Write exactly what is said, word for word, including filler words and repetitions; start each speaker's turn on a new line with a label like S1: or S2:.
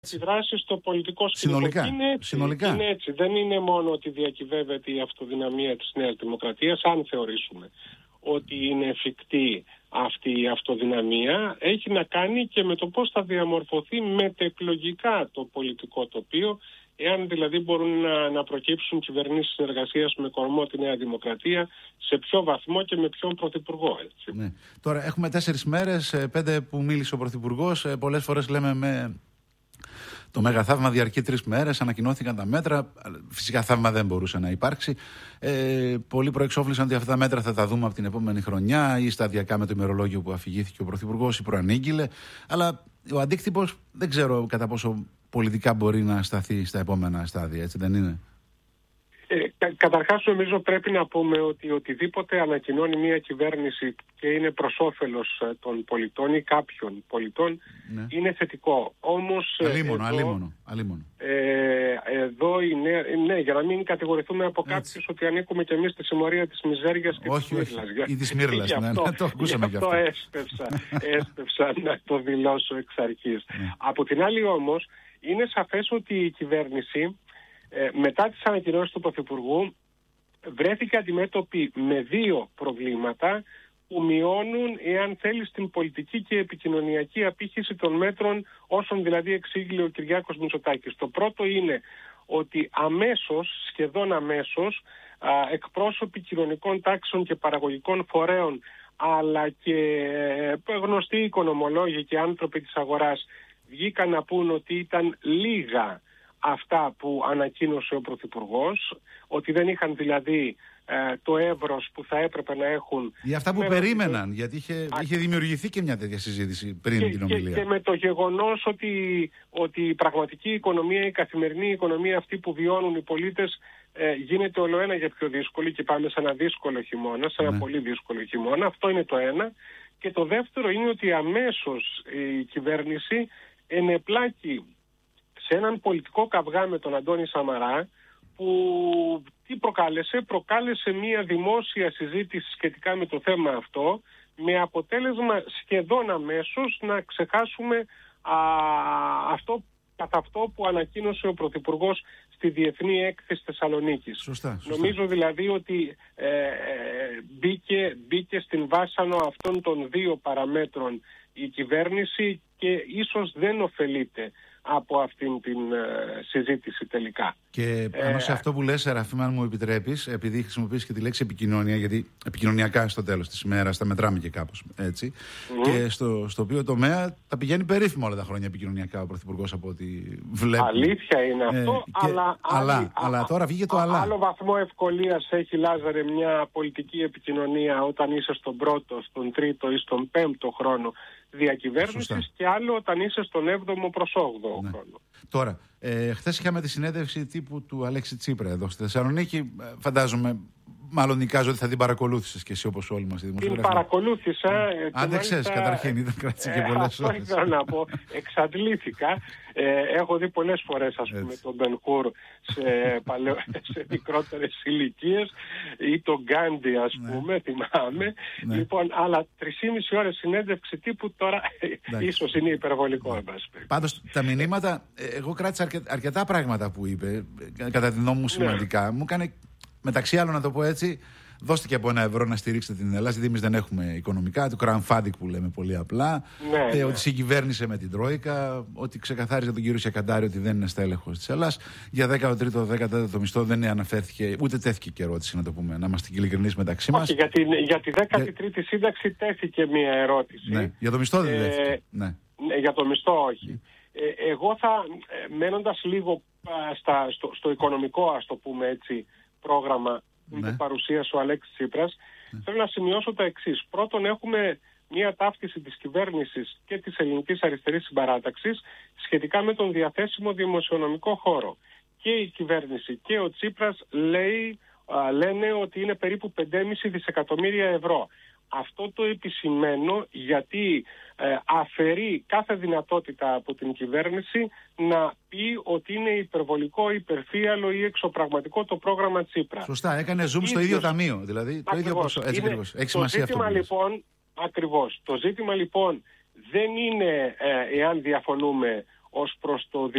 S1: Η δράση στο πολιτικό σκηνικό
S2: Συνολικά.
S1: είναι έτσι.
S2: Συνολικά.
S1: Είναι έτσι. Δεν είναι μόνο ότι διακυβεύεται η αυτοδυναμία της Νέας Δημοκρατίας, αν θεωρήσουμε ότι είναι εφικτή αυτή η αυτοδυναμία, έχει να κάνει και με το πώς θα διαμορφωθεί μετεκλογικά το πολιτικό τοπίο, εάν δηλαδή μπορούν να, να προκύψουν κυβερνήσεις συνεργασίας με κορμό τη Νέα Δημοκρατία, σε ποιο βαθμό και με ποιον πρωθυπουργό. Έτσι.
S2: Ναι. Τώρα έχουμε τέσσερις μέρες, πέντε που μίλησε ο πρωθυπουργός, πολλές φορές λέμε με... Το μέγα θαύμα διαρκεί τρεις μέρες, ανακοινώθηκαν τα μέτρα. Φυσικά θαύμα δεν μπορούσε να υπάρξει. Ε, πολλοί προεξόφλησαν ότι αυτά τα μέτρα θα τα δούμε από την επόμενη χρονιά ή σταδιακά με το ημερολόγιο που αφηγήθηκε ο πρωθυπουργός ή προανήγγειλε. Αλλά ο αντίκτυπος δεν ξέρω κατά πόσο πολιτικά μπορεί να σταθεί στα επόμενα στάδια, έτσι δεν είναι?
S1: Ε, κα, καταρχάς νομίζω πρέπει να πούμε ότι οτιδήποτε ανακοινώνει μια κυβέρνηση και είναι προς όφελος των πολιτών ή κάποιων πολιτών, ναι, είναι θετικό. Όμως
S2: αλίμονο,
S1: εδώ,
S2: αλίμονο, αλίμονο.
S1: Ε, εδώ είναι, ναι, για να μην κατηγορηθούμε από κάποιους ότι ανήκουμε κι εμείς στη συμμορία της μιζέριας και
S2: όχι,
S1: της Μύρλας.
S2: Ή της Μύρλας, ναι, αυτό, ναι, το ακούσαμε γι' αυτό.
S1: αυτό έσπευσα, έσπευσα να το δηλώσω εξ αρχής. Ναι. Από την άλλη όμως, είναι σαφές ότι η κυβέρνηση Ε, μετά τις ανακοινώσεις του Πρωθυπουργού βρέθηκε αντιμέτωπη με δύο προβλήματα που μειώνουν, εάν θέλει, την πολιτική και επικοινωνιακή απήχηση των μέτρων, όσων δηλαδή εξήγηλε ο Κυριάκος Μητσοτάκης. Το πρώτο είναι ότι αμέσως, σχεδόν αμέσως, α, εκπρόσωποι κοινωνικών τάξεων και παραγωγικών φορέων, αλλά και ε, γνωστοί οικονομολόγοι και άνθρωποι της αγοράς βγήκαν να πούν ότι ήταν λίγα αυτά που ανακοίνωσε ο Πρωθυπουργός, ότι δεν είχαν δηλαδή ε, το εύρος που θα έπρεπε να έχουν.
S2: Για αυτά που περίμεναν, το... γιατί είχε, Α... είχε δημιουργηθεί και μια τέτοια συζήτηση πριν
S1: και,
S2: την ομιλία.
S1: Και, και με το γεγονός ότι, ότι η πραγματική οικονομία, η καθημερινή οικονομία αυτή που βιώνουν οι πολίτες ε, γίνεται ολοένα για πιο δύσκολη και πάμε σε ένα δύσκολο χειμώνα, σε ένα ναι. πολύ δύσκολο χειμώνα. Αυτό είναι το ένα. Και το δεύτερο είναι ότι αμέσως η κυβέρνηση ενεπλάκει σε έναν πολιτικό καυγά με τον Αντώνη Σαμαρά, που τι προκάλεσε, προκάλεσε μια δημόσια συζήτηση σχετικά με το θέμα αυτό, με αποτέλεσμα σχεδόν αμέσως να ξεχάσουμε α, αυτό, κατά αυτό που ανακοίνωσε ο Πρωθυπουργός στη Διεθνή Έκθεση Θεσσαλονίκης.
S2: Σωστά, σωστά.
S1: Νομίζω δηλαδή ότι ε, ε, μπήκε, μπήκε στην βάσανο αυτών των δύο παραμέτρων η κυβέρνηση και ίσως δεν ωφελείται από αυτήν την uh, συζήτηση τελικά.
S2: Και πάνω σε αυτό που λες, Σεραφείμ, αν μου επιτρέπεις, επειδή χρησιμοποιείς και τη λέξη επικοινωνία, γιατί επικοινωνιακά στο τέλος της ημέρας τα μετράμε και κάπως έτσι, mm. και στο, στο οποίο τομέα τα πηγαίνει περίφημα όλα τα χρόνια επικοινωνιακά ο Πρωθυπουργός από ό,τι βλέπουμε.
S1: Αλήθεια είναι αυτό,
S2: ε, και,
S1: αλλά,
S2: αλλά,
S1: άλλη,
S2: αλλά α, τώρα βγήκε το
S1: α,
S2: αλλά.
S1: Άλλο βαθμό ευκολίας έχει, Λάζαρε, μια πολιτική επικοινωνία όταν είσαι στον πρώτο, στον τρίτο ή στον πέμπτο χρόνο διακυβέρνησης. Σωστά. Και άλλο όταν είσαι στον έβδομο προς όγδοο ναι. χρόνο.
S2: Τώρα, ε, χθες είχαμε τη συνέντευξη τύπου του Αλέξη Τσίπρα εδώ στη Θεσσαλονίκη. Φαντάζομαι, μάλλον νοικάζω ότι θα την παρακολούθησες και εσύ όπως όλοι μας.
S1: Την παρακολούθησα.
S2: Αν δεν ξέρεις, καταρχήν, ήταν κράτησε και πολλές
S1: ώρες. Αυτό ήθελα να πω. Εξαντλήθηκα. Ε, έχω δει πολλές φορές, ας πούμε, τον Μπεν Χουρ σε, παλαιο, σε μικρότερες ηλικίες ή τον Γκάντι, ας πούμε, ναι. θυμάμαι. Ναι. Λοιπόν, αλλά τρεισήμιση ώρες συνέντευξη τύπου τώρα ίσως είναι υπερβολικό.
S2: Πάντως, τα μηνύματα, εγώ κράτησα αρκε, αρκετά πράγματα που είπε, κατά τη γνώμη μου σημαντικά. Ναι. Μου έκανε, μεταξύ άλλων, να το πω έτσι, δώστηκε από ένα ευρώ να στηρίξετε την Ελλάδα, γιατί εμείς δεν έχουμε οικονομικά, το crowdfunding που λέμε πολύ απλά, ναι, ε, ναι. ότι συγκυβέρνησε με την Τρόικα, ότι ξεκαθάριζε τον κύριο Σιακαντάρη ότι δεν είναι στέλεχος της Ελλάδας. Για δέκατο τρίτο, δέκατο τέταρτο μισθό δεν αναφέρθηκε, ούτε τέθηκε και ερώτηση, να το πούμε, να είμαστε ειλικρινείς μεταξύ μας.
S1: Όχι, για, την, για τη δέκατη τρίτη σύνταξη τέθηκε μία ερώτηση.
S2: Ναι, για το μισθό δεν τέθηκε. Ε,
S1: ναι. Ναι, για το μισθό όχι. Ε, εγώ θα, μένοντας λίγο στα, στο, στο οικονομικό, ας το πούμε έτσι, πρόγραμμα που ναι. παρουσίασε ο Αλέξης Τσίπρας, ναι. θέλω να σημειώσω τα εξής. Πρώτον, έχουμε μια ταύτιση της κυβέρνησης και της ελληνικής αριστερής συμπαράταξης σχετικά με τον διαθέσιμο δημοσιονομικό χώρο. Και η κυβέρνηση και ο Τσίπρας λέει, α, λένε ότι είναι περίπου πέντε κόμμα πέντε δισεκατομμύρια ευρώ. Αυτό το επισημαίνω γιατί ε, αφαιρεί κάθε δυνατότητα από την κυβέρνηση να πει ότι είναι υπερβολικό, υπερφύαλο ή εξωπραγματικό το πρόγραμμα Τσίπρα.
S2: Σωστά, έκανε zoom στο ίδιο ταμείο. Δηλαδή, το ίδιο ποσό. Έτσι ακριβώς. Έχει σημασία αυτό.
S1: Λοιπόν, ακριβώς. Το ζήτημα λοιπόν δεν είναι, ε, εάν διαφωνούμε, ως προς το